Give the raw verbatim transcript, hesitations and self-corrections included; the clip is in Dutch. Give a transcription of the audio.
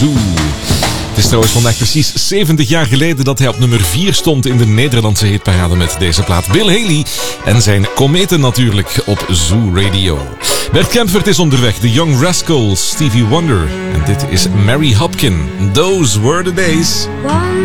Zoo. Het is trouwens vandaag precies zeventig jaar geleden dat hij op nummer vier stond in de Nederlandse hitparade met deze plaat. Bill Haley en zijn Kometen natuurlijk op Zoo Radio. Bert Kaempfert is onderweg, The Young Rascals, Stevie Wonder. En dit is Mary Hopkin. Those were the days.